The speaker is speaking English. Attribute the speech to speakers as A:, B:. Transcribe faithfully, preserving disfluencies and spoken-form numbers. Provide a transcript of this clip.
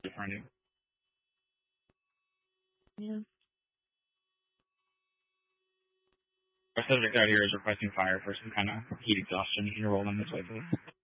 A: to find you.
B: Yeah.
A: Our subject out here is requesting fire for some kind of heat exhaustion. You can roll on this way, please.